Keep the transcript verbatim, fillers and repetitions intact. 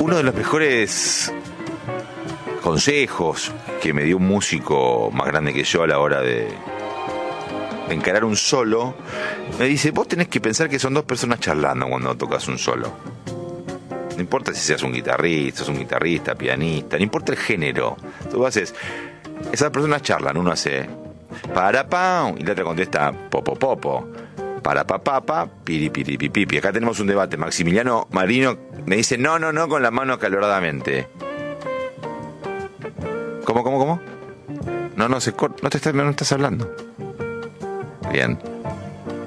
uno de los mejores consejos que me dio un músico más grande que yo a la hora de, de encarar un solo, me dice, vos tenés que pensar que son dos personas charlando cuando tocas un solo. No importa si seas un guitarrista, sos un guitarrista, pianista, no importa el género. Tú haces, esas personas charlan, uno hace para pa y la otra contesta popo popo. Para pa pa pa, piri piri pi pi pi. Acá tenemos un debate. Maximiliano Marino me dice no, no, no con la mano acaloradamente. ¿Cómo, cómo, cómo? No, no, se cor- no te estás, no estás hablando. Bien.